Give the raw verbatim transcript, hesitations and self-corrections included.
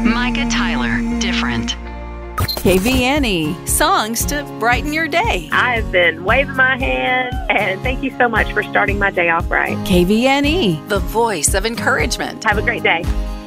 Micah Tyler, Different. K V N E, songs to brighten your day. I've been waving my hand, and thank you so much for starting my day off right. K V N E, The voice of encouragement. Have a great day.